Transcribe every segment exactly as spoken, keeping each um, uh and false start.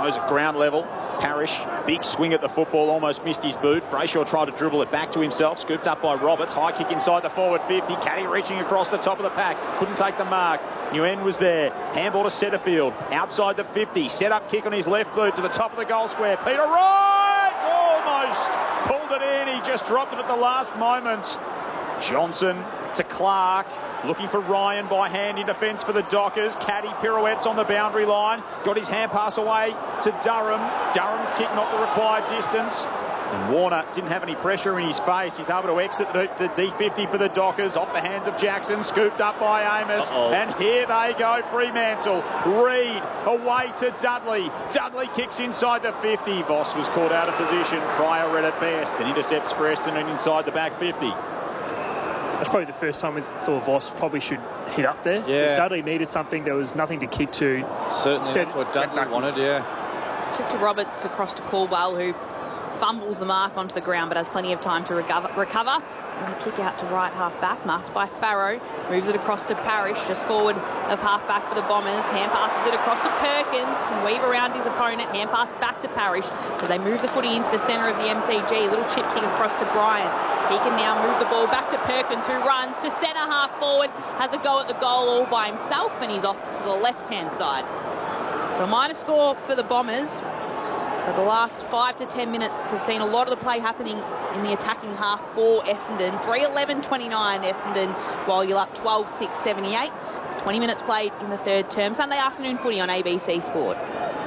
throws at ground level. Parrish, big swing at the football, almost missed his boot. Brayshaw tried to dribble it back to himself, scooped up by Roberts. High kick inside the forward fifty. Caddy reaching across the top of the pack. Couldn't take the mark. Nguyen was there. Handball to Setterfield. Outside the fifty. Set up kick on his left boot to the top of the goal square. Peter Wright almost pulled it in. He just dropped it at the last moment. Johnson to Clark. Looking for Ryan by hand in defence for the Dockers. Caddy pirouettes on the boundary line. Got his hand pass away to Durham. Durham's kick not the required distance. And Warner didn't have any pressure in his face. He's able to exit the, the D fifty for the Dockers. Off the hands of Jackson. Scooped up by Amos. Uh-oh. And here they go, Fremantle. Reid away to Dudley. Dudley kicks inside the fifty. Voss was caught out of position. Pryor read it best and intercepts for Essendon inside the back fifty. That's probably the first time we thought Voss probably should hit up there. Yeah. Dudley needed something. There was nothing to kick to. Certainly Set that's what Dudley wanted, yeah. Kick to Roberts across to Caldwell, who fumbles the mark onto the ground but has plenty of time to recover. recover. And a kick out to right half-back, marked by Farrow. Moves it across to Parrish, just forward of half-back for the Bombers. Hand passes it across to Perkins. Can weave around his opponent. Hand pass back to Parrish as they move the footy into the centre of the M C G. Little chip kick across to Bryan. He can now move the ball back to Perkins, who runs to centre half forward. Has a go at the goal all by himself, and he's off to the left-hand side. So minor score for the Bombers. But the last five to ten minutes have seen a lot of the play happening in the attacking half for Essendon. three eleven twenty-nine Essendon, while you're up twelve six seventy-eight. It's twenty minutes played in the third term. Sunday afternoon footy on A B C Sport.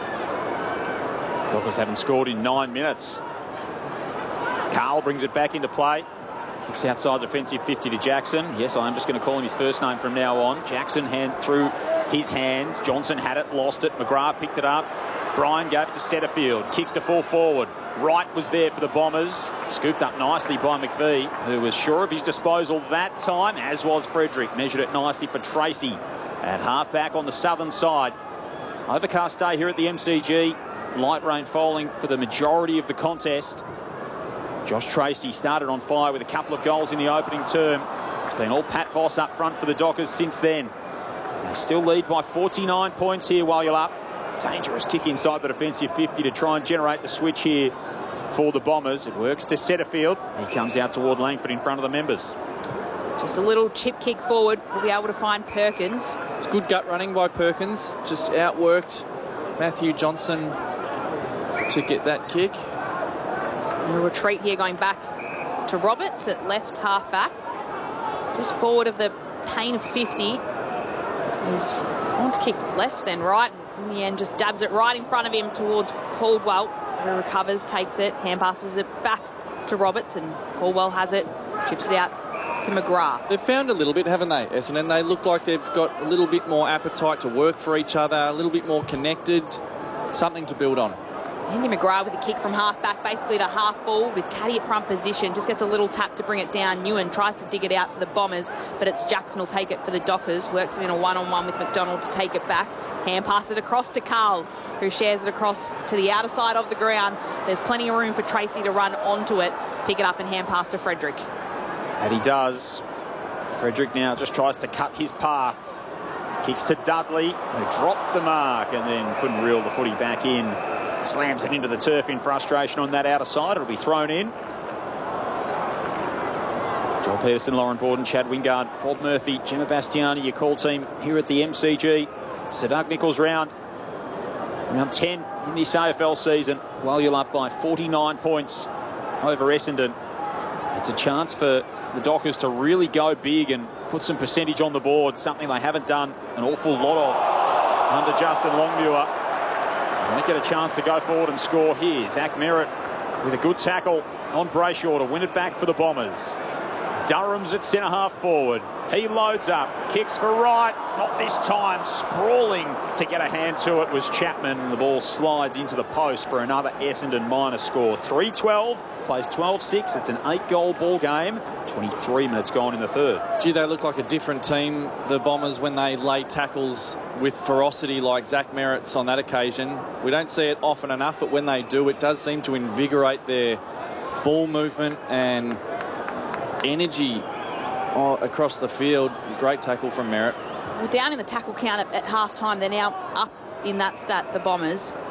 Dockers haven't scored in nine minutes. Carl brings it back into play. Kicks outside the defensive fifty to Jackson. Yes, I am just going to call him his first name from now on. Jackson hand through his hands. Johnson had it, lost it. McGrath picked it up. Bryan gave it to Setterfield. Kicks to full forward. Wright was there for the Bombers. Scooped up nicely by McVie, who was sure of his disposal that time, as was Frederick. Measured it nicely for Tracy at half-back on the southern side. Overcast day here at the M C G. Light rain falling for the majority of the contest. Josh Tracy started on fire with a couple of goals in the opening term. It's been all Pat Voss up front for the Dockers since then. They still lead by forty-nine points here while you're up. Dangerous kick inside the defensive fifty to try and generate the switch here for the Bombers. It works to Setterfield. He comes out toward Langford in front of the members. Just a little chip kick forward. We'll be able to find Perkins. It's good gut running by Perkins. Just outworked Matthew Johnson to get that kick. And a retreat here going back to Roberts at left half back. Just forward of the pain of fifty. He's on to kick left then right. In the end, just dabs it right in front of him towards Caldwell, who recovers, takes it, hand passes it back to Roberts, and Caldwell has it, chips it out to McGrath. They've found a little bit, haven't they, Essendon? They look like they've got a little bit more appetite to work for each other, a little bit more connected, something to build on. Andy McGrath with a kick from half-back, basically to half-full, with Caddy at front position. Just gets a little tap to bring it down. Nguyen tries to dig it out for the Bombers, but it's Jackson will take it for the Dockers. Works it in a one-on-one with McDonald to take it back. Hand pass it across to Carl, who shares it across to the outer side of the ground. There's plenty of room for Tracy to run onto it. Pick it up and hand pass to Frederick. And he does. Frederick now just tries to cut his path. Kicks to Dudley, who dropped the mark and then couldn't reel the footy back in. Slams it into the turf in frustration on that outer side. It'll be thrown in. Joel Pearson, Lauren Borden, Chad Wingard, Bob Murphy, Gemma Bastiani, your call team here at the M C G. Sadak Nichols round. Round ten in this A F L season. While you're up by forty-nine points over Essendon. It's a chance for the Dockers to really go big and put some percentage on the board. Something they haven't done an awful lot of under Justin Longmuir. They get a chance to go forward and score here. Zach Merritt with a good tackle on Brayshaw to win it back for the Bombers. Durham's at centre half forward. He loads up, kicks for right. Not this time. Sprawling to get a hand to it was Chapman. And the ball slides into the post for another Essendon minor score. three twelve, plays twelve six. It's an eight-goal ball game. twenty-three minutes gone in the third. Gee, they look like a different team, the Bombers, when they lay tackles with ferocity like Zach Merritt's on that occasion. We don't see it often enough, but when they do, it does seem to invigorate their ball movement and energy across the field. Great tackle from Merritt. Well, down in the tackle count at, at half-time. They're now up in that stat, the Bombers.